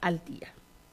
al día.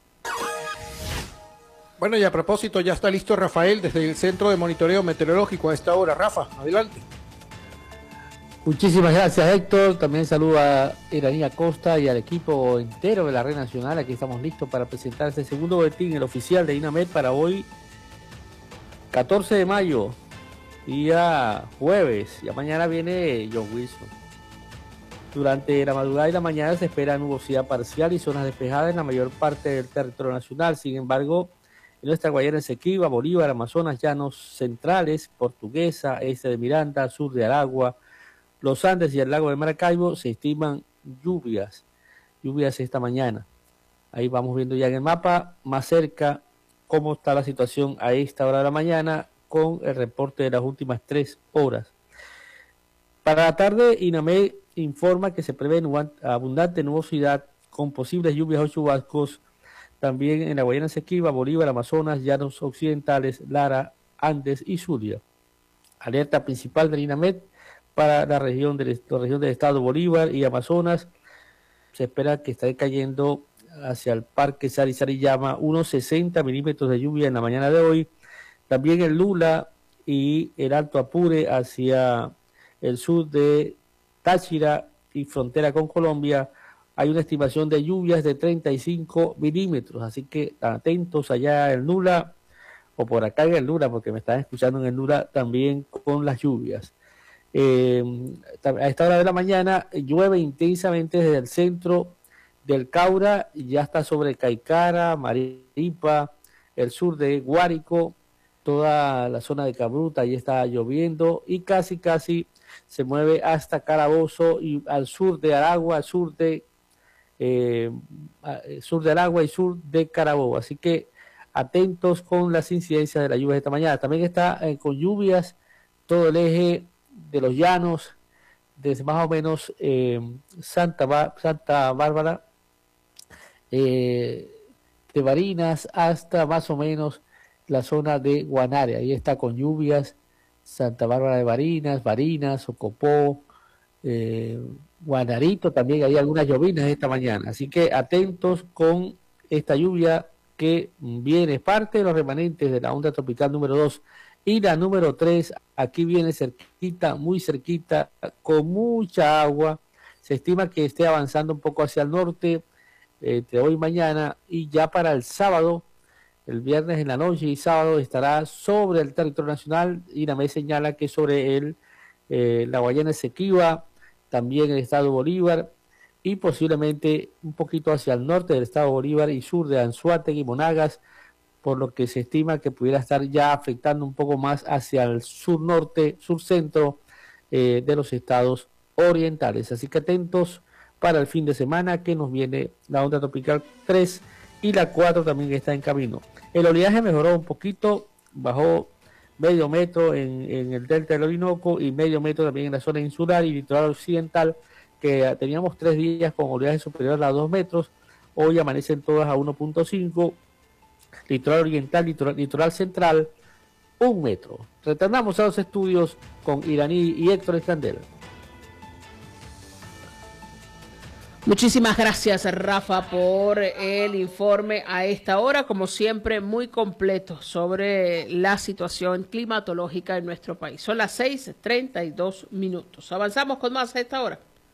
Bueno, y a propósito, ya está listo Rafael desde el Centro de Monitoreo Meteorológico a esta hora. Rafa, adelante. Muchísimas gracias, Héctor. También saludo a Iranía Costa y al equipo entero de la Red Nacional. Aquí estamos listos para presentar este segundo boletín, el oficial de INAMED, para hoy, 14 de mayo, día jueves. Ya mañana viene John Wilson. Durante la madrugada y la mañana se espera nubosidad parcial y zonas despejadas en la mayor parte del territorio nacional. Sin embargo, en nuestra Guayana Esequiba, Bolívar, Amazonas, llanos centrales, Portuguesa, este de Miranda, sur de Aragua, los Andes y el lago de Maracaibo se estiman lluvias esta mañana. Ahí vamos viendo ya en el mapa más cerca cómo está la situación a esta hora de la mañana con el reporte de las últimas 3 horas. Para la tarde, INAMED informa que se prevé abundante nubosidad con posibles lluvias o chubascos también en la Guayana Esequiba, Bolívar, Amazonas, llanos occidentales, Lara, Andes y Zulia. Alerta principal del INAMED para la región del estado Bolívar y Amazonas. Se espera que esté cayendo hacia el Parque Sari-Sariyama unos 60 milímetros de lluvia en la mañana de hoy. También en Lula y el Alto Apure hacia el sur de Táchira y frontera con Colombia hay una estimación de lluvias de 35 milímetros, así que atentos allá en Lula o por acá en el Lula, porque me están escuchando en el Lula también con las lluvias. A esta hora de la mañana llueve intensamente desde el centro del Caura, ya está sobre Caicara, Maripa, el sur de Guárico, toda la zona de Cabruta, ahí está lloviendo y casi se mueve hasta Carabozo y al sur de Aragua, al sur de Aragua y sur de Carabobo, así que atentos con las incidencias de la lluvia de esta mañana. También está con lluvias todo el eje de los llanos, desde más o menos Santa Bárbara, de Barinas hasta más o menos la zona de Guanare. Ahí está con lluvias Santa Bárbara de Barinas, Ocopó, Guanarito, también hay algunas llovinas esta mañana. Así que atentos con esta lluvia que viene, parte de los remanentes de la onda tropical número 2 y la número 3, aquí viene cerquita, muy cerquita, con mucha agua. Se estima que esté avanzando un poco hacia el norte entre hoy y mañana, y ya para el sábado, el viernes en la noche y sábado estará sobre el territorio nacional. INAMED señala que sobre la Guayana Esequiba, también el estado Bolívar y posiblemente un poquito hacia el norte del estado Bolívar y sur de Anzoátegui y Monagas, por lo que se estima que pudiera estar ya afectando un poco más hacia el sur norte, sur centro de los estados orientales. Así que atentos para el fin de semana que nos viene la onda tropical 3 y la 4 también está en camino. El oleaje mejoró un poquito, bajó medio metro en el delta del Orinoco y medio metro también en la zona insular y litoral occidental, que teníamos 3 días con oleaje superior a 2 metros, hoy amanecen todas a 1.5, litoral oriental, litoral central, 1 metro. Retornamos a los estudios con Iraní y Héctor Escandel. Muchísimas gracias, Rafa, por el informe a esta hora, como siempre, muy completo sobre la situación climatológica en nuestro país. Son las 6:32. Avanzamos con más a esta hora.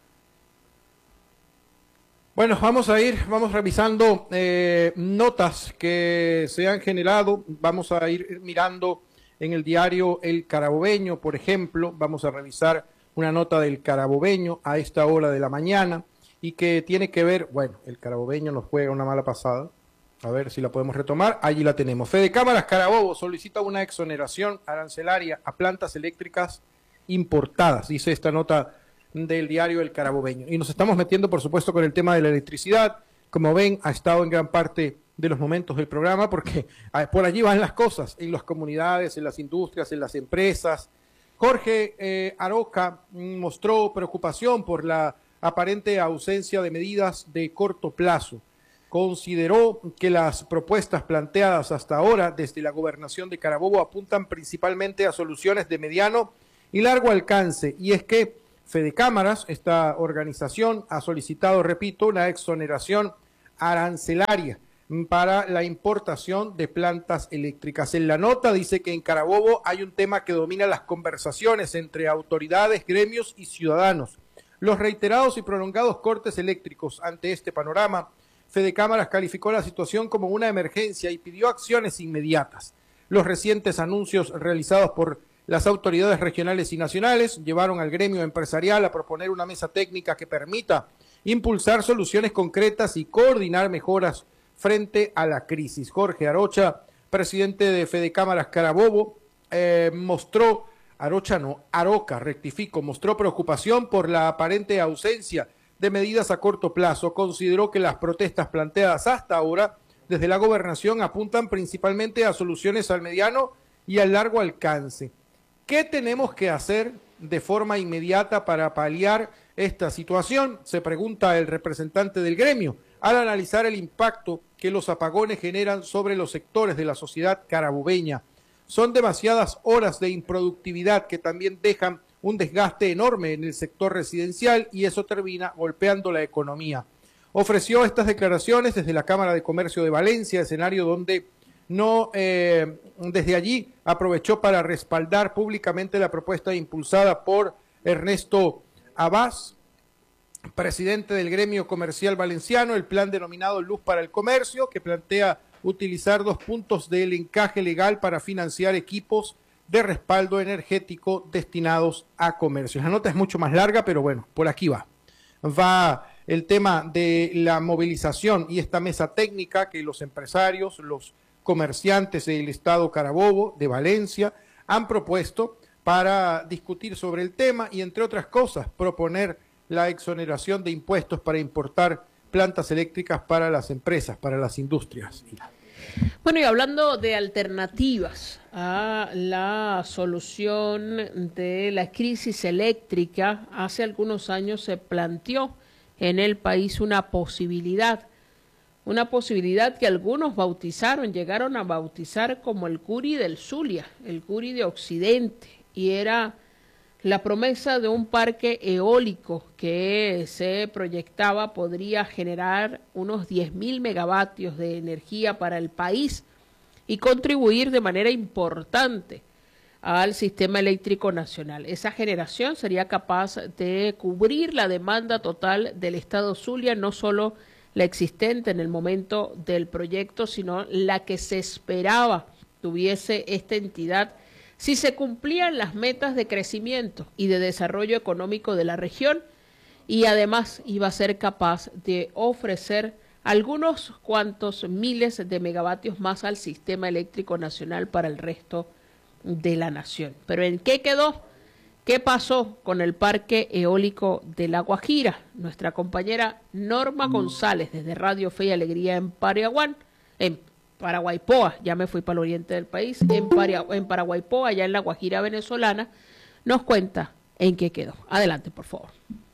Bueno, vamos revisando notas que se han generado. Vamos a ir mirando en el diario El Carabobeño, por ejemplo. Vamos a revisar una nota del Carabobeño a esta hora de la mañana y que tiene que ver, bueno, el Carabobeño nos juega una mala pasada. A ver si la podemos retomar. Allí la tenemos. Fede Cámaras Carabobo solicita una exoneración arancelaria a plantas eléctricas importadas, dice esta nota del diario El Carabobeño. Y nos estamos metiendo, por supuesto, con el tema de la electricidad. Como ven, ha estado en gran parte de los momentos del programa, porque por allí van las cosas, en las comunidades, en las industrias, en las empresas. Jorge Aroca mostró preocupación por la aparente ausencia de medidas de corto plazo. Consideró que las propuestas planteadas hasta ahora desde la gobernación de Carabobo apuntan principalmente a soluciones de mediano y largo alcance, y es que Fede Cámaras, esta organización, ha solicitado, repito, una exoneración arancelaria para la importación de plantas eléctricas. En la nota dice que en Carabobo hay un tema que domina las conversaciones entre autoridades, gremios y ciudadanos. Los reiterados y prolongados cortes eléctricos. Ante este panorama, Fedecámaras calificó la situación como una emergencia y pidió acciones inmediatas. Los recientes anuncios realizados por las autoridades regionales y nacionales llevaron al gremio empresarial a proponer una mesa técnica que permita impulsar soluciones concretas y coordinar mejoras frente a la crisis. Jorge Arocha, presidente de Fedecámaras Carabobo, mostró preocupación por la aparente ausencia de medidas a corto plazo. Consideró que las protestas planteadas hasta ahora desde la gobernación apuntan principalmente a soluciones al mediano y al largo alcance. ¿Qué tenemos que hacer de forma inmediata para paliar esta situación? Se pregunta el representante del gremio al analizar el impacto que los apagones generan sobre los sectores de la sociedad carabobeña. Son demasiadas horas de improductividad que también dejan un desgaste enorme en el sector residencial y eso termina golpeando la economía. Ofreció estas declaraciones desde la Cámara de Comercio de Valencia, escenario donde desde allí aprovechó para respaldar públicamente la propuesta impulsada por Ernesto Abás, presidente del gremio comercial valenciano, el plan denominado Luz para el Comercio, que plantea utilizar 2 puntos del encaje legal para financiar equipos de respaldo energético destinados a comercio. La nota es mucho más larga, pero bueno, por aquí va. Va el tema de la movilización y esta mesa técnica que los empresarios, los comerciantes del estado Carabobo, de Valencia, han propuesto para discutir sobre el tema y, entre otras cosas, proponer la exoneración de impuestos para importar plantas eléctricas para las empresas, para las industrias. Bueno, y hablando de alternativas a la solución de la crisis eléctrica, hace algunos años se planteó en el país una posibilidad que algunos llegaron a bautizar como el Curi del Zulia, el Curi de Occidente, y era la promesa de un parque eólico que se proyectaba podría generar unos 10.000 megavatios de energía para el país y contribuir de manera importante al sistema eléctrico nacional. Esa generación sería capaz de cubrir la demanda total del estado Zulia, no solo la existente en el momento del proyecto, sino la que se esperaba tuviese esta entidad si se cumplían las metas de crecimiento y de desarrollo económico de la región, y además iba a ser capaz de ofrecer algunos cuantos miles de megavatios más al sistema eléctrico nacional para el resto de la nación. Pero ¿en qué quedó? ¿Qué pasó con el parque eólico de La Guajira? Nuestra compañera Norma González, desde Radio Fe y Alegría en Paraguaypoa, ya me fui para el oriente del país, en Paraguaypoa, allá en La Guajira venezolana, nos cuenta en qué quedó. Adelante, por favor.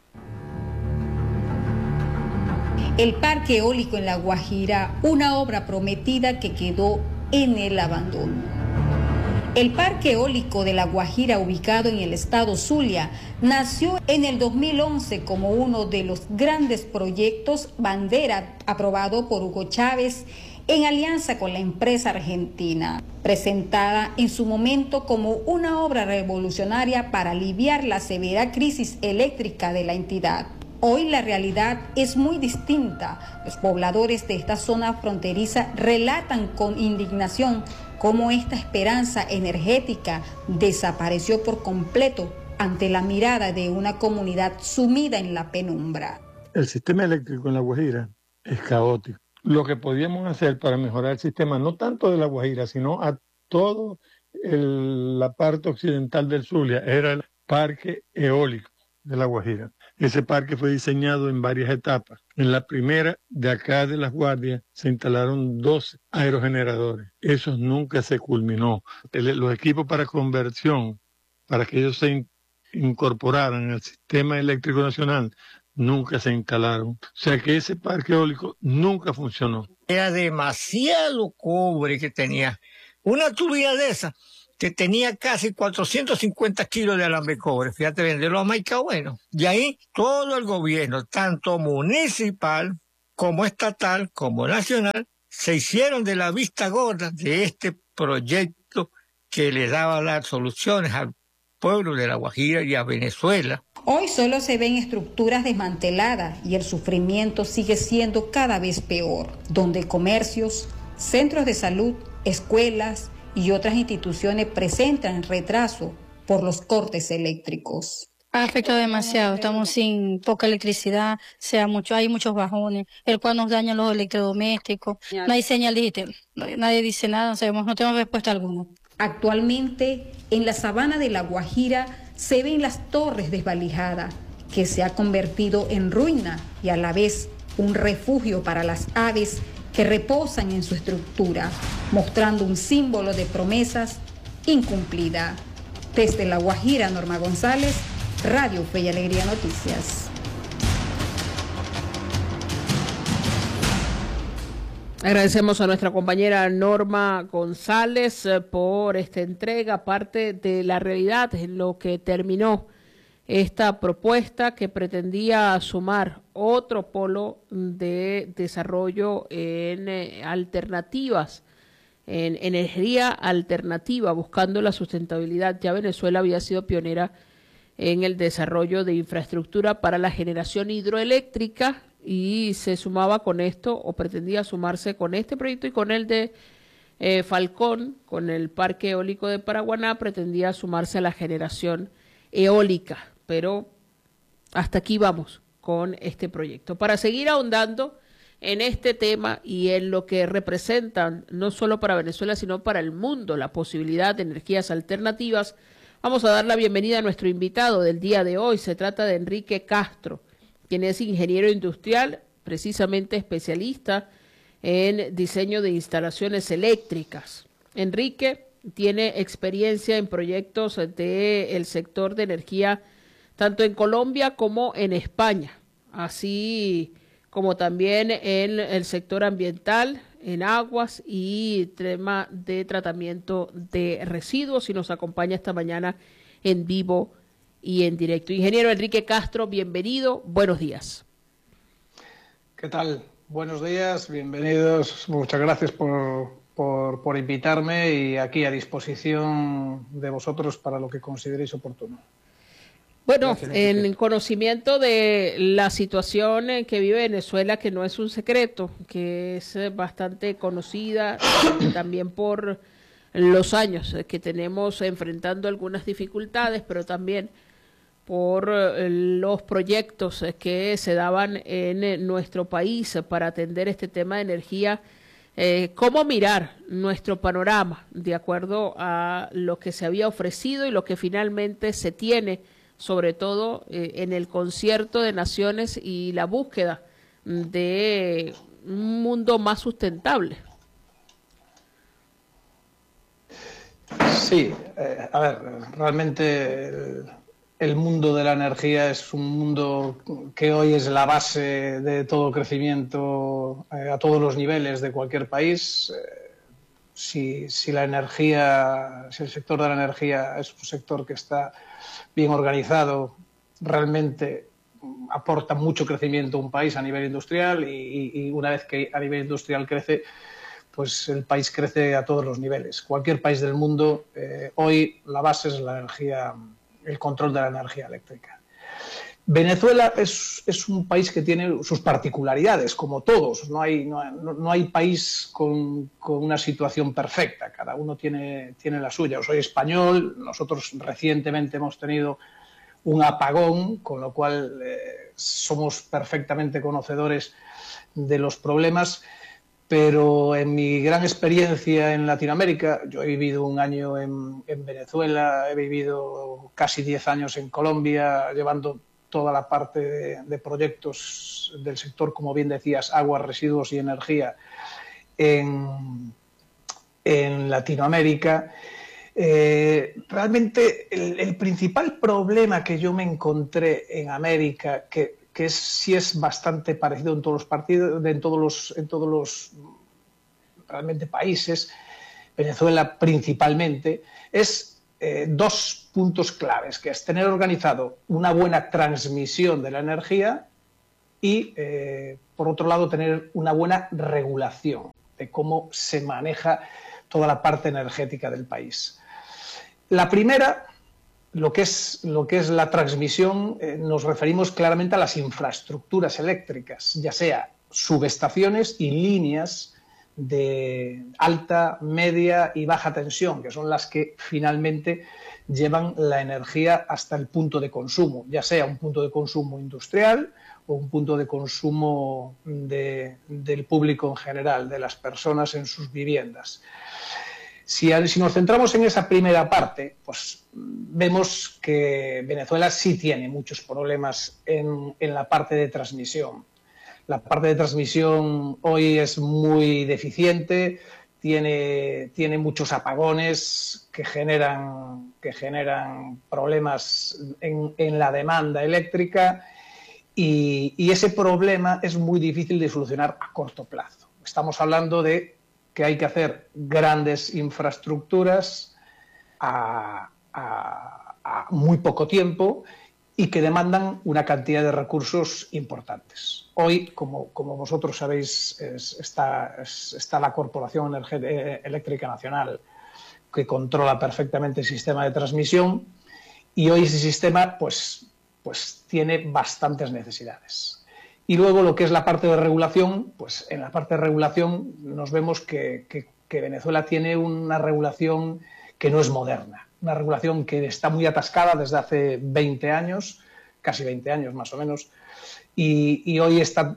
El parque eólico en La Guajira, una obra prometida que quedó en el abandono. El parque eólico de La Guajira, ubicado en el estado Zulia, nació en el 2011 como uno de los grandes proyectos bandera aprobado por Hugo Chávez en alianza con la empresa argentina, presentada en su momento como una obra revolucionaria para aliviar la severa crisis eléctrica de la entidad. Hoy la realidad es muy distinta. Los pobladores de esta zona fronteriza relatan con indignación cómo esta esperanza energética desapareció por completo ante la mirada de una comunidad sumida en la penumbra. El sistema eléctrico en La Guajira es caótico. Lo que podíamos hacer para mejorar el sistema, no tanto de La Guajira, sino a todo la parte occidental del Zulia, era el parque eólico de La Guajira. Ese parque fue diseñado en varias etapas. En la primera, de acá de Las Guardias, se instalaron 12 aerogeneradores. Eso nunca se culminó. Los equipos para conversión, para que ellos se incorporaran al sistema eléctrico nacional, nunca se instalaron. O sea que ese parque eólico nunca funcionó. Era demasiado cobre que tenía. Una tubería de esa que tenía casi 450 kilos de alambre de cobre. Fíjate, venderlo a Maica, bueno. Y ahí todo el gobierno, tanto municipal como estatal, como nacional, se hicieron de la vista gorda de este proyecto que le daba las soluciones al pueblo de La Guajira y a Venezuela. Hoy solo se ven estructuras desmanteladas y el sufrimiento sigue siendo cada vez peor, donde comercios, centros de salud, escuelas y otras instituciones presentan retraso por los cortes eléctricos. Ha afectado demasiado, estamos sin poca electricidad, hay muchos bajones, el cual nos daña los electrodomésticos, no hay señal digital, nadie dice nada, no tenemos respuesta alguna. Actualmente, en la sabana de La Guajira se ven las torres desvalijadas, que se ha convertido en ruina y a la vez un refugio para las aves que reposan en su estructura, mostrando un símbolo de promesas incumplidas. Desde La Guajira, Norma González, Radio Fe y Alegría Noticias. Agradecemos a nuestra compañera Norma González por esta entrega, parte de la realidad en lo que terminó esta propuesta que pretendía sumar otro polo de desarrollo en alternativas, en energía alternativa, buscando la sustentabilidad. Ya Venezuela había sido pionera en el desarrollo de infraestructura para la generación hidroeléctrica y se sumaba con esto, o pretendía sumarse con este proyecto y con el de Falcón, con el Parque Eólico de Paraguaná, pretendía sumarse a la generación eólica, pero hasta aquí vamos con este proyecto. Para seguir ahondando en este tema y en lo que representan, no solo para Venezuela, sino para el mundo, la posibilidad de energías alternativas, vamos a dar la bienvenida a nuestro invitado del día de hoy. Se trata de Enrique Castro, quien es ingeniero industrial, precisamente especialista en diseño de instalaciones eléctricas. Enrique tiene experiencia en proyectos del sector de energía, tanto en Colombia como en España, así como también en el sector ambiental, en aguas y tema de tratamiento de residuos, y nos acompaña esta mañana en vivo y en directo. Ingeniero Enrique Castro, bienvenido, buenos días. ¿Qué tal? Buenos días, bienvenidos, muchas gracias por invitarme y aquí a disposición de vosotros para lo que consideréis oportuno. Bueno, en conocimiento de la situación en que vive Venezuela, que no es un secreto, que es bastante conocida también por los años que tenemos enfrentando algunas dificultades, pero también por los proyectos que se daban en nuestro país para atender este tema de energía. ¿Cómo mirar nuestro panorama de acuerdo a lo que se había ofrecido y lo que finalmente se tiene, sobre todo en el concierto de naciones y la búsqueda de un mundo más sustentable? Sí, a ver, realmente el mundo de la energía es un mundo que hoy es la base de todo crecimiento a todos los niveles de cualquier país. Si la energía, si el sector de la energía es un sector que está bien organizado, realmente aporta mucho crecimiento a un país a nivel industrial y una vez que a nivel industrial crece, pues el país crece a todos los niveles. Cualquier país del mundo, hoy la base es la energía, el control de la energía eléctrica. Venezuela es un país que tiene sus particularidades, como todos. No hay país con una situación perfecta. Cada uno tiene la suya. Yo soy español, nosotros recientemente hemos tenido un apagón, con lo cual somos perfectamente conocedores de los problemas. Pero en mi gran experiencia en Latinoamérica, yo he vivido un año en Venezuela, he vivido casi 10 años en Colombia, llevando toda la parte de proyectos del sector, como bien decías, aguas, residuos y energía en Latinoamérica. Realmente el principal problema que yo me encontré en América, que sí es bastante parecido en todos los partidos, en todos los realmente países, Venezuela principalmente, es dos puntos claves, que es tener organizado una buena transmisión de la energía y, por otro lado, tener una buena regulación de cómo se maneja toda la parte energética del país. La primera, lo que es la transmisión, nos referimos claramente a las infraestructuras eléctricas, ya sea subestaciones y líneas de alta, media y baja tensión, que son las que finalmente llevan la energía hasta el punto de consumo, ya sea un punto de consumo industrial o un punto de consumo del público en general, de las personas en sus viviendas. Si nos centramos en esa primera parte, pues vemos que Venezuela sí tiene muchos problemas en la parte de transmisión. La parte de transmisión hoy es muy deficiente, tiene muchos apagones que generan problemas en la demanda eléctrica y ese problema es muy difícil de solucionar a corto plazo. Estamos hablando de que hay que hacer grandes infraestructuras a muy poco tiempo y que demandan una cantidad de recursos importantes. Hoy, como vosotros sabéis, está la Corporación Eléctrica Nacional, que controla perfectamente el sistema de transmisión, y hoy ese sistema pues tiene bastantes necesidades. Y luego lo que es la parte de regulación, pues en la parte de regulación nos vemos que Venezuela tiene una regulación que no es moderna, una regulación que está muy atascada desde hace 20 años, casi 20 años más o menos, y hoy está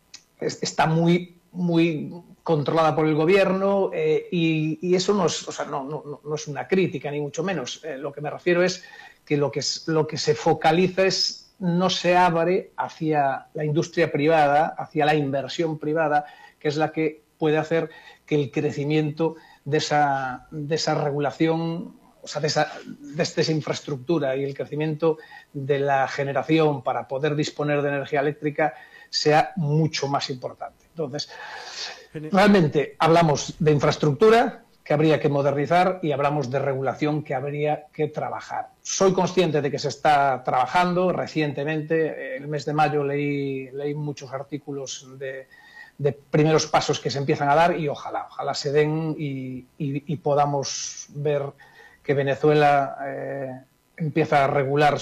muy controlada por el gobierno y eso no es una crítica ni mucho menos. Lo que me refiero es que lo que se focaliza no se abre hacia la industria privada, hacia la inversión privada, que es la que puede hacer que el crecimiento de esa regulación, o sea, de esa infraestructura y el crecimiento de la generación para poder disponer de energía eléctrica sea mucho más importante. Entonces, realmente hablamos de infraestructura que habría que modernizar y hablamos de regulación que habría que trabajar. Soy consciente de que se está trabajando recientemente. El mes de mayo leí muchos artículos de primeros pasos que se empiezan a dar y ojalá se den y podamos ver que Venezuela empieza a regular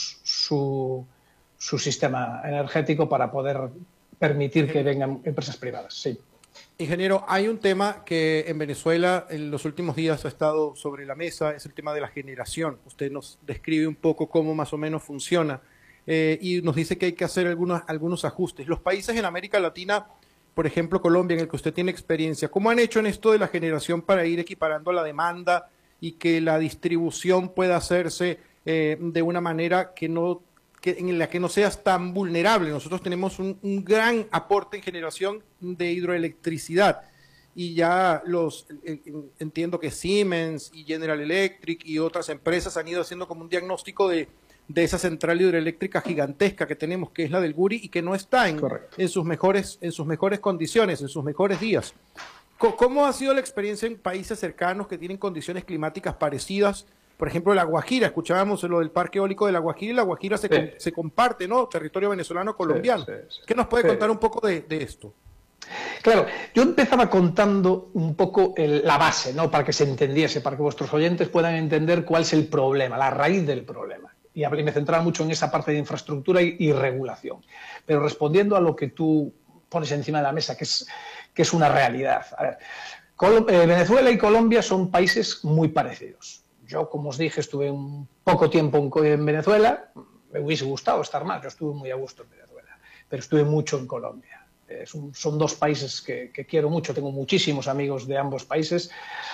su sistema energético para poder permitir que vengan empresas privadas. Sí. Ingeniero, hay un tema que en Venezuela en los últimos días ha estado sobre la mesa, es el tema de la generación. Usted nos describe un poco cómo más o menos funciona y nos dice que hay que hacer algunos ajustes. Los países en América Latina, por ejemplo Colombia, en el que usted tiene experiencia, ¿cómo han hecho en esto de la generación para ir equiparando la demanda y que la distribución pueda hacerse de una manera en la que no seas tan vulnerable? Nosotros tenemos un gran aporte en generación de hidroelectricidad y ya entiendo que Siemens y General Electric y otras empresas han ido haciendo como un diagnóstico de esa central hidroeléctrica gigantesca que tenemos, que es la del Guri, y que no está en sus mejores condiciones, en sus mejores días. ¿Cómo ha sido la experiencia en países cercanos que tienen condiciones climáticas parecidas? Por ejemplo, La Guajira, escuchábamos lo del parque eólico de La Guajira, y La Guajira se comparte, ¿no? Territorio venezolano-colombiano. Sí. ¿Qué nos puede contar un poco de esto? Claro, yo empezaba contando un poco la base, ¿no? Para que se entendiese, para que vuestros oyentes puedan entender cuál es el problema, la raíz del problema. Y me centraba mucho en esa parte de infraestructura y regulación. Pero respondiendo a lo que tú pones encima de la mesa, que es una realidad. A ver, Venezuela y Colombia son países muy parecidos. Yo, como os dije, estuve un poco tiempo en Venezuela. Me hubiese gustado estar más. Yo estuve muy a gusto en Venezuela, pero estuve mucho en Colombia. Son dos países que quiero mucho. Tengo muchísimos amigos de ambos países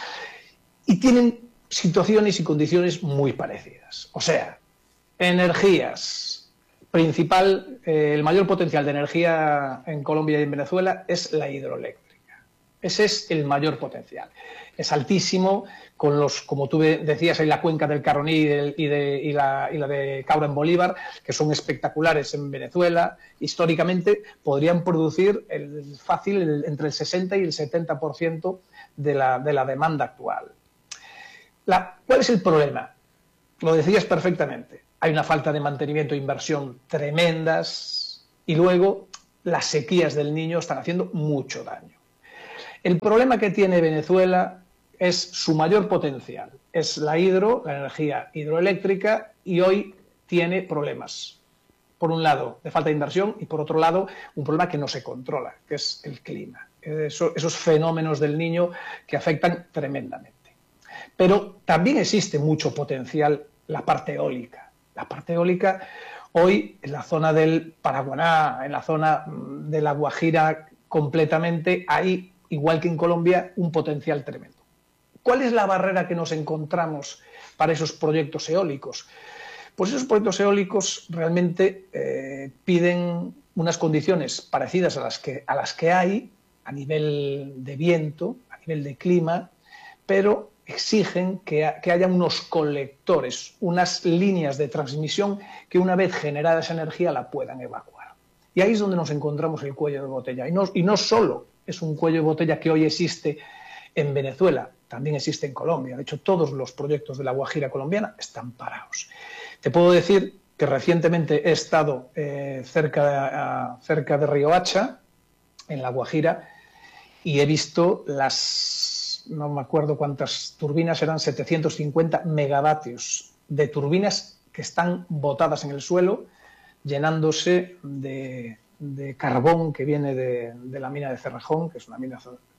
y tienen situaciones y condiciones muy parecidas. O sea, energías. El mayor potencial de energía en Colombia y en Venezuela es la hidroeléctrica. Ese es el mayor potencial. Es altísimo, como tú decías, hay la cuenca del Caroní y la de Caura en Bolívar, que son espectaculares en Venezuela. Históricamente podrían producir fácil entre el 60 y el 70% de la demanda actual. ¿Cuál es el problema? Lo decías perfectamente. Hay una falta de mantenimiento e inversión tremendas y luego las sequías del Niño están haciendo mucho daño. El problema que tiene Venezuela es su mayor potencial, es la energía hidroeléctrica, y hoy tiene problemas. Por un lado, de falta de inversión, y por otro lado, un problema que no se controla, que es el clima. Esos fenómenos del Niño que afectan tremendamente. Pero también existe mucho potencial la parte eólica. La parte eólica hoy en la zona del Paraguaná, en la zona de la Guajira completamente, hay, igual que en Colombia, un potencial tremendo. ¿Cuál es la barrera que nos encontramos para esos proyectos eólicos? Pues esos proyectos eólicos realmente piden unas condiciones parecidas a las que hay a nivel de viento, a nivel de clima, pero exigen que haya unos colectores, unas líneas de transmisión que una vez generada esa energía la puedan evacuar. Y ahí es donde nos encontramos el cuello de botella. Y no solo es un cuello de botella que hoy existe en Venezuela, también existe en Colombia. De hecho, todos los proyectos de la Guajira colombiana están parados. Te puedo decir que recientemente he estado cerca de Riohacha, en la Guajira, y he visto no me acuerdo cuántas turbinas, eran 750 megavatios de turbinas que están botadas en el suelo, llenándose de carbón que viene de la mina de Cerrejón, que es una mina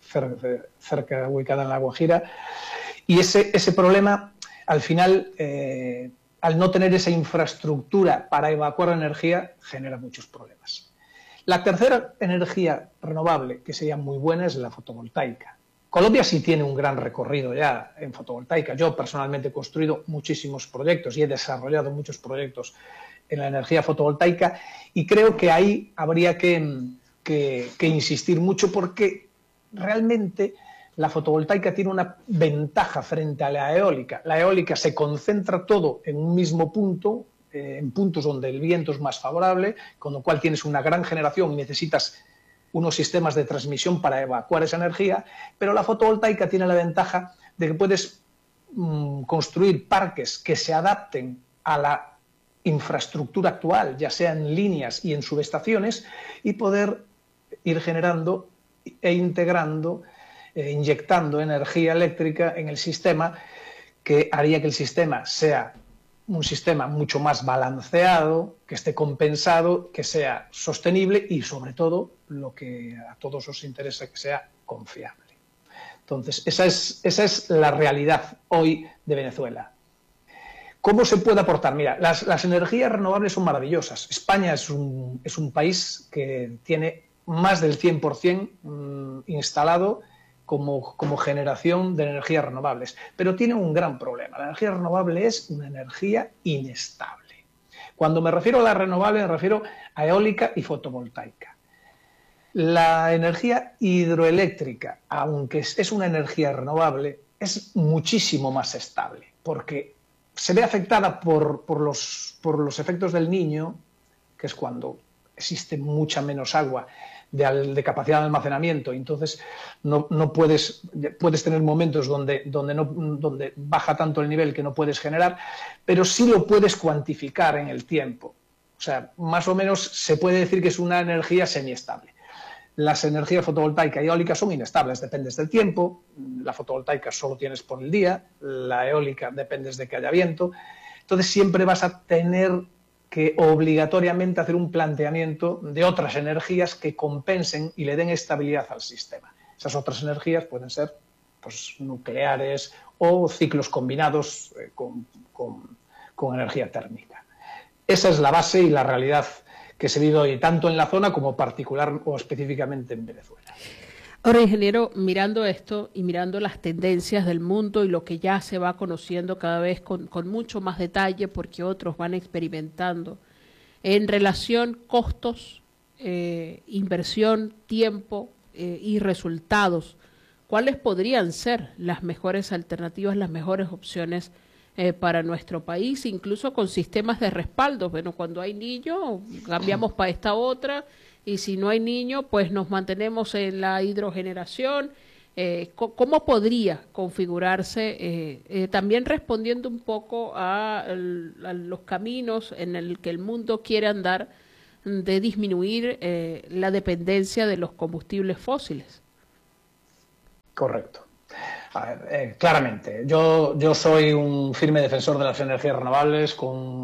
cerca ubicada en la Guajira. Y ese problema, al final, al no tener esa infraestructura para evacuar energía, genera muchos problemas. La tercera energía renovable, que sería muy buena, es la fotovoltaica. Colombia sí tiene un gran recorrido ya en fotovoltaica. Yo personalmente he construido muchísimos proyectos y he desarrollado muchos proyectos en la energía fotovoltaica, y creo que ahí habría que insistir mucho, porque realmente la fotovoltaica tiene una ventaja frente a la eólica. La eólica se concentra todo en un mismo punto, en puntos donde el viento es más favorable, con lo cual tienes una gran generación y necesitas unos sistemas de transmisión para evacuar esa energía, pero la fotovoltaica tiene la ventaja de que puedes construir parques que se adapten a la infraestructura actual, ya sea en líneas y en subestaciones, y poder ir generando e integrando, inyectando energía eléctrica en el sistema, que haría que el sistema sea un sistema mucho más balanceado, que esté compensado, que sea sostenible y, sobre todo, lo que a todos os interesa, que sea confiable. Entonces, esa es la realidad hoy de Venezuela. ¿Cómo se puede aportar? Mira, las energías renovables son maravillosas. España es un país que tiene más del 100% instalado como generación de energías renovables, pero tiene un gran problema. La energía renovable es una energía inestable. Cuando me refiero a la renovable, me refiero a eólica y fotovoltaica. La energía hidroeléctrica, aunque es una energía renovable, es muchísimo más estable, porque se ve afectada por los efectos del Niño, que es cuando existe mucha menos agua de capacidad de almacenamiento, y entonces no puedes tener momentos donde baja tanto el nivel que no puedes generar, pero sí lo puedes cuantificar en el tiempo. O sea, más o menos se puede decir que es una energía semiestable. Las energías fotovoltaica y eólica son inestables, dependes del tiempo. La fotovoltaica solo tienes por el día, la eólica dependes de que haya viento. Entonces siempre vas a tener que obligatoriamente hacer un planteamiento de otras energías que compensen y le den estabilidad al sistema. Esas otras energías pueden ser pues, nucleares o ciclos combinados con energía térmica. Esa es la base y la realidad que se vive hoy, tanto en la zona como particular o específicamente en Venezuela. Ahora, ingeniero, mirando esto y mirando las tendencias del mundo y lo que ya se va conociendo cada vez con mucho más detalle, porque otros van experimentando, en relación costos, inversión, tiempo y resultados, ¿cuáles podrían ser las mejores alternativas, las mejores opciones para nuestro país, incluso con sistemas de respaldo? Bueno, cuando hay niños, cambiamos para esta otra, y si no hay niños, pues nos mantenemos en la hidrogeneración. ¿Cómo podría configurarse, también respondiendo un poco a los caminos en el que el mundo quiere andar, de disminuir la dependencia de los combustibles fósiles. Correcto. A ver, claramente, yo soy un firme defensor de las energías renovables,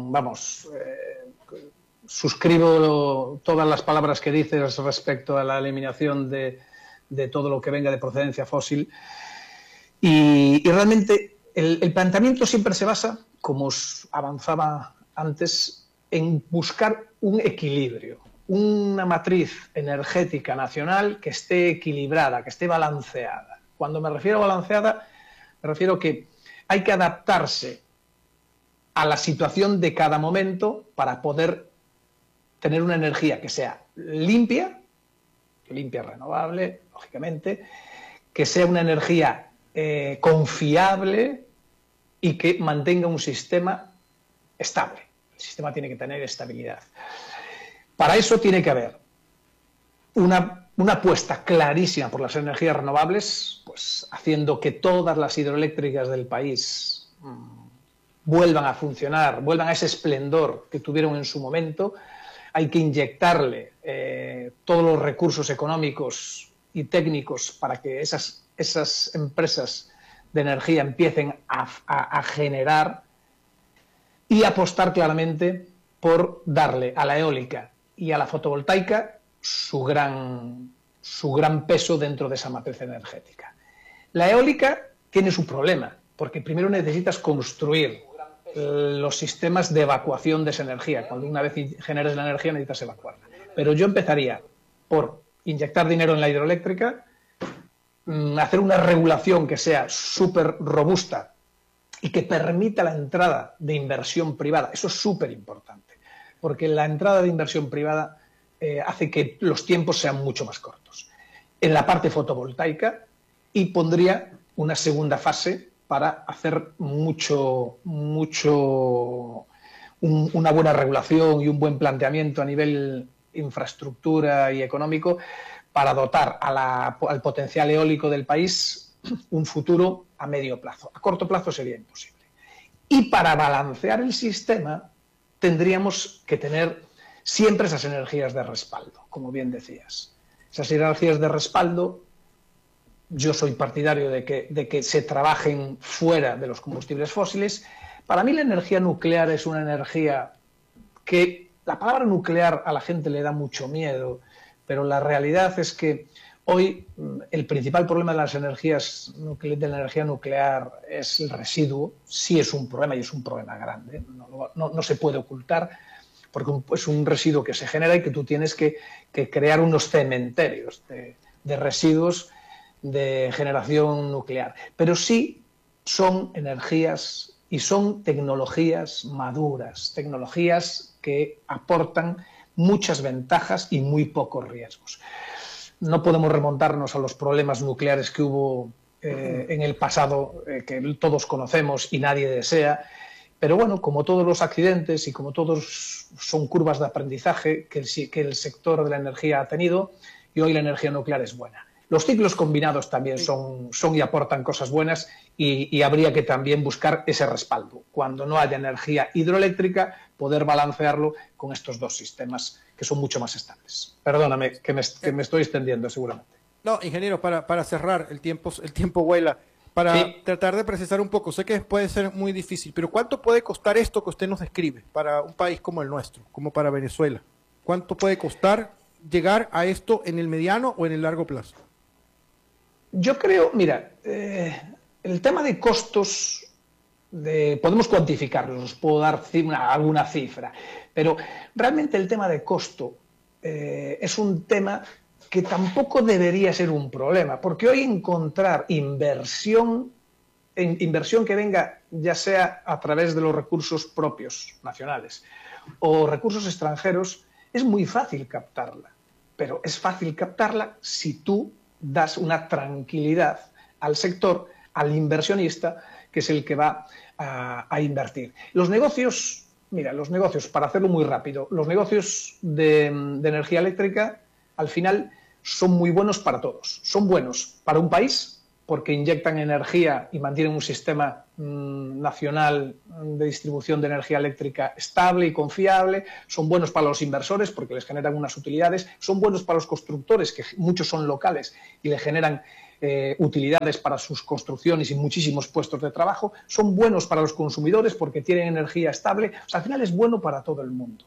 suscribo todas las palabras que dices respecto a la eliminación de todo lo que venga de procedencia fósil y realmente el planteamiento siempre se basa, como os avanzaba antes, en buscar un equilibrio, una matriz energética nacional que esté equilibrada, que esté balanceada. Cuando me refiero a balanceada, me refiero que hay que adaptarse a la situación de cada momento para poder tener una energía que sea limpia, renovable, lógicamente, que sea una energía confiable y que mantenga un sistema estable. El sistema tiene que tener estabilidad. Para eso tiene que haber una apuesta clarísima por las energías renovables, pues haciendo que todas las hidroeléctricas del país vuelvan a funcionar, vuelvan a ese esplendor que tuvieron en su momento. Hay que inyectarle todos los recursos económicos y técnicos para que esas empresas de energía empiecen a generar y apostar claramente por darle a la eólica y a la fotovoltaica su gran peso dentro de esa matriz energética. La eólica tiene su problema, porque primero necesitas construir los sistemas de evacuación de esa energía. Cuando una vez generes la energía necesitas evacuarla. Pero yo empezaría por inyectar dinero en la hidroeléctrica, hacer una regulación que sea súper robusta y que permita la entrada de inversión privada. Eso es súper importante, porque la entrada de inversión privada hace que los tiempos sean mucho más cortos. En la parte fotovoltaica, y pondría una segunda fase para hacer una buena regulación y un buen planteamiento a nivel infraestructura y económico para dotar al potencial eólico del país un futuro a medio plazo. A corto plazo sería imposible. Y para balancear el sistema tendríamos que tener siempre esas energías de respaldo, como bien decías. Esas energías de respaldo, yo soy partidario de que se trabajen fuera de los combustibles fósiles. Para mí la energía nuclear es una energía que, la palabra nuclear a la gente le da mucho miedo, pero la realidad es que hoy el principal problema de la energía nuclear es el residuo. Sí es un problema y es un problema grande, no se puede ocultar, porque es un residuo que se genera y que tú tienes que crear unos cementerios de residuos de generación nuclear. Pero sí son energías y son tecnologías maduras, tecnologías que aportan muchas ventajas y muy pocos riesgos. No podemos remontarnos a los problemas nucleares que hubo en el pasado, que todos conocemos y nadie desea, pero bueno, como todos los accidentes y como todos son curvas de aprendizaje que el sector de la energía ha tenido, y hoy la energía nuclear es buena. Los ciclos combinados también son y aportan cosas buenas y habría que también buscar ese respaldo. Cuando no haya energía hidroeléctrica, poder balancearlo con estos dos sistemas que son mucho más estables. Perdóname, que me estoy extendiendo seguramente. No, ingeniero, para cerrar, el tiempo vuela. Para tratar de precisar un poco, sé que puede ser muy difícil, pero ¿cuánto puede costar esto que usted nos describe para un país como el nuestro, como para Venezuela? ¿Cuánto puede costar llegar a esto en el mediano o en el largo plazo? Yo creo, mira, el tema de costos podemos cuantificarlos, os puedo dar alguna cifra, pero realmente el tema de costo es un tema que tampoco debería ser un problema, porque hoy encontrar inversión que venga ya sea a través de los recursos propios nacionales o recursos extranjeros, es muy fácil captarla, pero es fácil captarla si tú das una tranquilidad al sector, al inversionista, que es el que va a invertir. Los negocios, para hacerlo muy rápido, los negocios de energía eléctrica, al final, son muy buenos para todos. Son buenos para un país porque inyectan energía y mantienen un sistema nacional de distribución de energía eléctrica estable y confiable, son buenos para los inversores porque les generan unas utilidades, son buenos para los constructores, que muchos son locales y le generan utilidades para sus construcciones y muchísimos puestos de trabajo, son buenos para los consumidores porque tienen energía estable, o sea, al final es bueno para todo el mundo.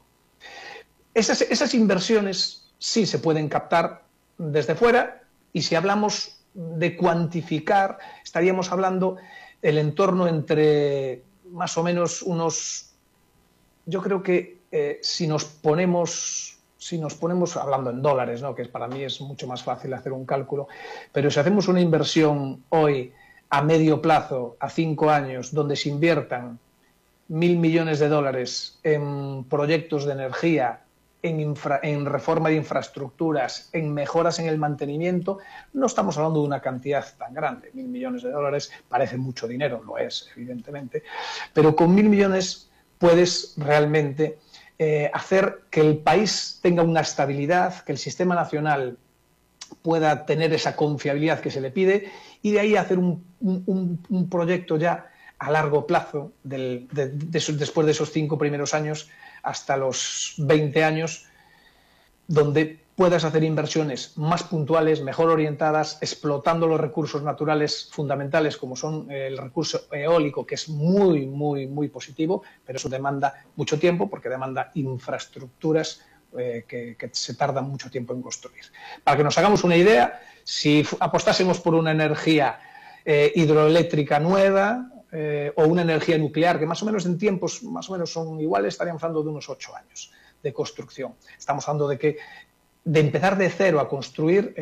Esas inversiones sí se pueden captar desde fuera, y si hablamos de cuantificar, estaríamos hablando el entorno entre más o menos unos, yo creo que si nos ponemos hablando en dólares, ¿no?, que para mí es mucho más fácil hacer un cálculo, pero si hacemos una inversión hoy a medio plazo, a 5 años, donde se inviertan 1.000 millones de dólares en proyectos de energía, en reforma de infraestructuras, en mejoras en el mantenimiento, no estamos hablando de una cantidad tan grande. 1.000 millones de dólares parece mucho dinero, lo es, evidentemente, pero con 1.000 millones puedes realmente hacer que el país tenga una estabilidad, que el sistema nacional pueda tener esa confiabilidad que se le pide, y de ahí hacer un proyecto ya a largo plazo, después de esos 5 primeros años hasta los 20 años, donde puedas hacer inversiones más puntuales, mejor orientadas, explotando los recursos naturales fundamentales como son el recurso eólico, que es muy, muy, muy positivo, pero eso demanda mucho tiempo porque demanda infraestructuras que se tardan mucho tiempo en construir. Para que nos hagamos una idea, si apostásemos por una energía hidroeléctrica nueva, o una energía nuclear, que más o menos en tiempos más o menos son iguales, estaríamos hablando de unos 8 años de construcción. Estamos hablando de que de empezar de cero a construir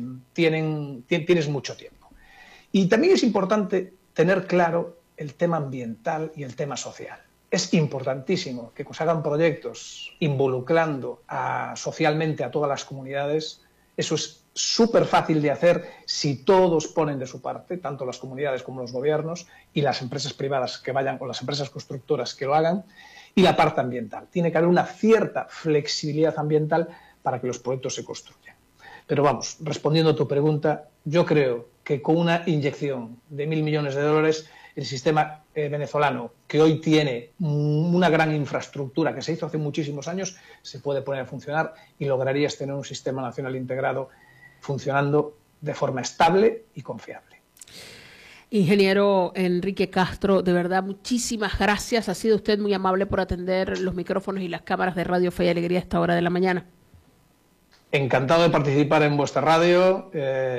tienes mucho tiempo. Y también es importante tener claro el tema ambiental y el tema social. Es importantísimo que se hagan proyectos involucrando socialmente a todas las comunidades. Eso es súper fácil de hacer si todos ponen de su parte, tanto las comunidades como los gobiernos y las empresas privadas que vayan, o las empresas constructoras que lo hagan, y la parte ambiental. Tiene que haber una cierta flexibilidad ambiental para que los proyectos se construyan. Pero vamos, respondiendo a tu pregunta, yo creo que con una inyección de 1.000 millones de dólares, el sistema venezolano, que hoy tiene una gran infraestructura que se hizo hace muchísimos años, se puede poner a funcionar y lograrías tener un sistema nacional integrado funcionando de forma estable y confiable. Ingeniero Enrique Castro, de verdad, muchísimas gracias. Ha sido usted muy amable por atender los micrófonos y las cámaras de Radio Fe y Alegría a esta hora de la mañana. Encantado de participar en vuestra radio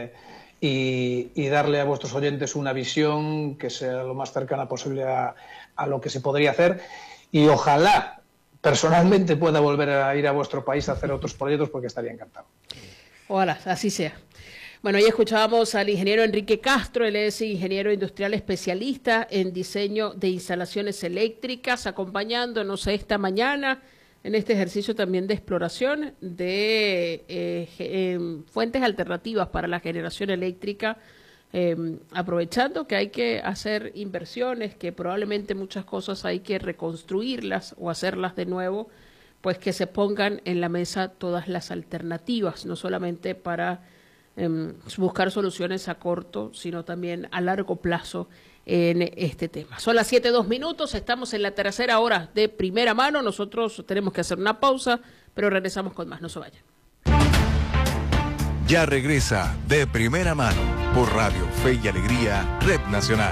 y darle a vuestros oyentes una visión que sea lo más cercana posible a lo que se podría hacer, y ojalá personalmente pueda volver a ir a vuestro país a hacer otros proyectos, porque estaría encantado. Ojalá, así sea. Bueno, ya escuchábamos al ingeniero Enrique Castro. Él es ingeniero industrial especialista en diseño de instalaciones eléctricas, acompañándonos esta mañana en este ejercicio también de exploración de fuentes alternativas para la generación eléctrica, aprovechando que hay que hacer inversiones, que probablemente muchas cosas hay que reconstruirlas o hacerlas de nuevo, pues que se pongan en la mesa todas las alternativas, no solamente para buscar soluciones a corto, sino también a largo plazo en este tema. Son las 7:02, estamos en la tercera hora de Primera Mano. Nosotros tenemos que hacer una pausa, pero regresamos con más, no se vayan. Ya regresa De Primera Mano por Radio Fe y Alegría, Red Nacional.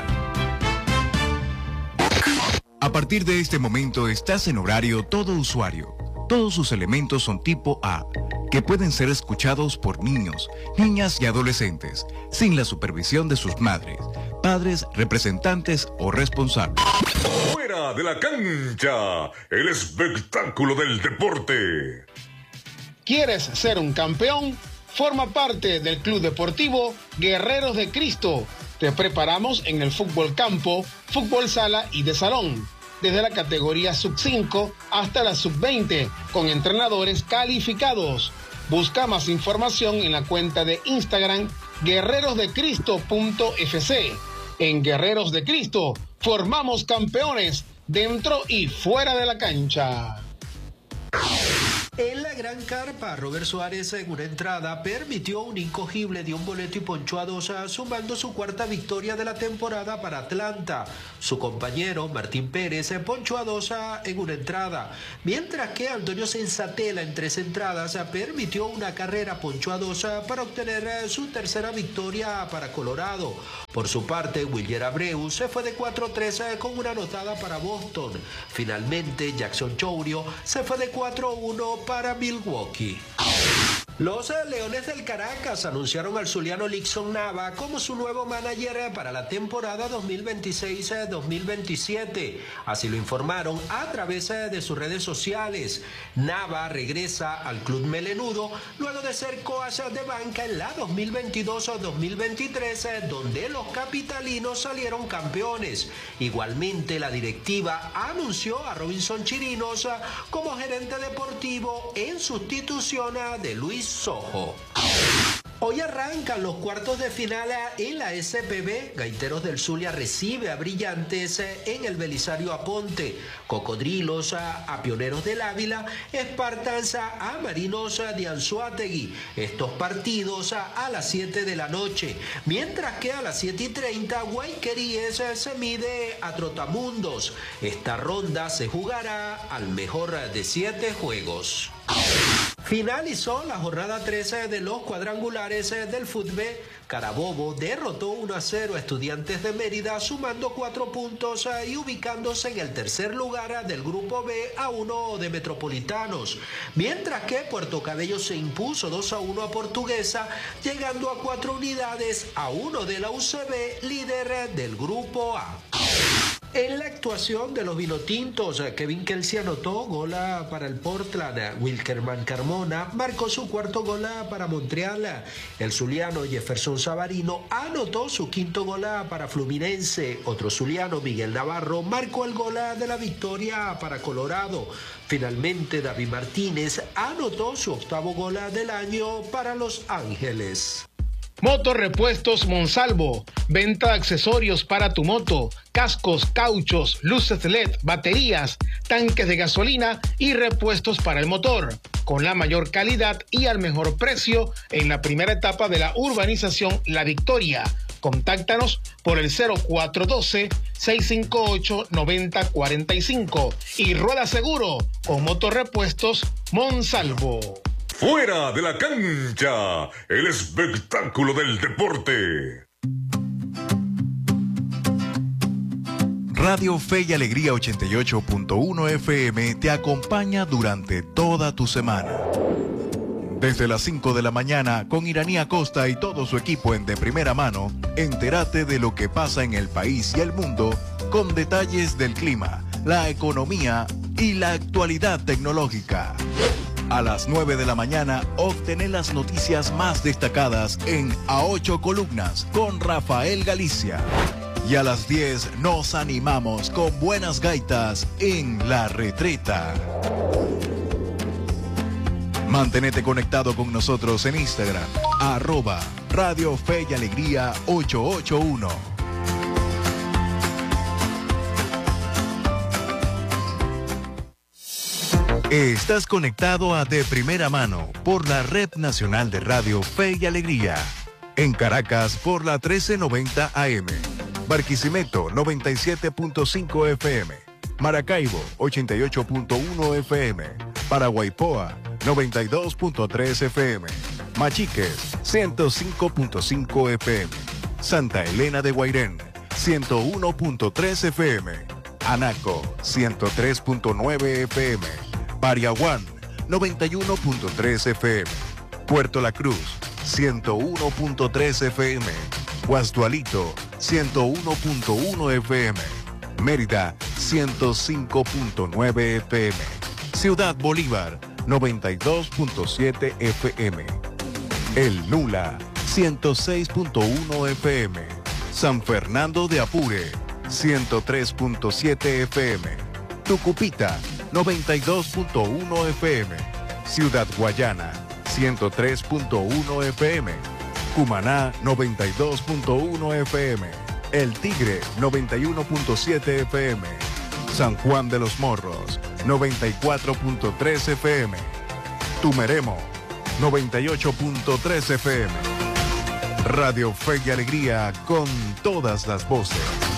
A partir de este momento estás en horario todo usuario. Todos sus elementos son tipo A, que pueden ser escuchados por niños, niñas y adolescentes, sin la supervisión de sus madres, padres, representantes o responsables. Fuera de la cancha, el espectáculo del deporte. ¿Quieres ser un campeón? Forma parte del Club Deportivo Guerreros de Cristo. Te preparamos en el fútbol campo, fútbol sala y de salón, desde la categoría sub-5 hasta la sub-20, con entrenadores calificados. Busca más información en la cuenta de Instagram guerrerosdecristo.fc. En Guerreros de Cristo formamos campeones dentro y fuera de la cancha. En la gran carpa, Robert Suárez en una entrada permitió un incogible de un boleto y ponchó a 2, sumando su cuarta victoria de la temporada para Atlanta. Su compañero Martín Pérez ponchó a 2 en una entrada, mientras que Antonio Sensatela en 3 entradas permitió una carrera, ponchó a 2 para obtener su tercera victoria para Colorado. Por su parte, Wilyer Abreu se fue de 4-3 con una anotada para Boston. Finalmente, Jackson Chourio se fue de 4-1 para Milwaukee. Los Leones del Caracas anunciaron al zuliano Lixon Nava como su nuevo manager para la temporada 2026-2027. Así lo informaron a través de sus redes sociales. Nava regresa al club melenudo luego de ser coach de banca en la 2022-2023, donde los capitalinos salieron campeones. Igualmente, la directiva anunció a Robinson Chirinos como gerente deportivo en sustitución de Luis Sojo. Hoy arrancan los cuartos de final en la SPB. Gaiteros del Zulia recibe a Brillantes en el Belisario Aponte. Cocodrilos a Pioneros del Ávila. Espartans a Marinos de Anzoátegui. Estos partidos a las 7 de la noche. Mientras que a las 7:30 Guayqueríes se mide a Trotamundos. Esta ronda se jugará al mejor de 7 juegos. Finalizó la jornada 13 de los cuadrangulares del fútbol. Carabobo derrotó 1-0 a Estudiantes de Mérida, sumando 4 puntos y ubicándose en el tercer lugar del grupo B a 1 de Metropolitanos. Mientras que Puerto Cabello se impuso 2-1 a Portuguesa, llegando a 4 unidades a 1 de la UCB, líder del grupo A. En la actuación de los vinotintos, Kevin Kelsey anotó gol para el Portland. Wilkerman Carmona marcó su cuarto gol para Montreal. El zuliano Jefferson Savarino anotó su quinto gol para Fluminense. Otro zuliano, Miguel Navarro, marcó el gol de la victoria para Colorado. Finalmente, David Martínez anotó su octavo gol del año para Los Ángeles. Motorrepuestos Monsalvo, venta de accesorios para tu moto, cascos, cauchos, luces LED, baterías, tanques de gasolina y repuestos para el motor, con la mayor calidad y al mejor precio en la primera etapa de la urbanización La Victoria. Contáctanos por el 0412-658-9045 y rueda seguro con Motorrepuestos Monsalvo. Fuera de la cancha, el espectáculo del deporte. Radio Fe y Alegría 88.1 FM te acompaña durante toda tu semana. Desde las 5 de la mañana, con Iranía Costa y todo su equipo en De Primera Mano, entérate de lo que pasa en el país y el mundo, con detalles del clima, la economía y la actualidad tecnológica. A las 9 de la mañana, obtener las noticias más destacadas en A 8 Columnas con Rafael Galicia. Y a las 10 nos animamos con buenas gaitas en La Retreta. Mantenete conectado con nosotros en Instagram, @Radio Fe y Alegría 881. Estás conectado a De Primera Mano por la Red Nacional de Radio Fe y Alegría. En Caracas por la 1390 AM. Barquisimeto 97.5 FM. Maracaibo 88.1 FM. Paraguaypoa 92.3 FM. Machiques 105.5 FM. Santa Elena de Guairén 101.3 FM. Anaco 103.9 FM. Pariaguán 91.3 FM. Puerto La Cruz 101.3 FM. Guasdualito 101.1 FM. Mérida 105.9 FM. Ciudad Bolívar 92.7 FM. El Nula 106.1 FM. San Fernando de Apure 103.7 FM. Tucupita 92.1 FM. Ciudad Guayana 103.1 FM. Cumaná 92.1 FM. El Tigre 91.7 FM. San Juan de los Morros 94.3 FM. Tumeremo, 98.3 FM. Radio Fe y Alegría con todas las voces.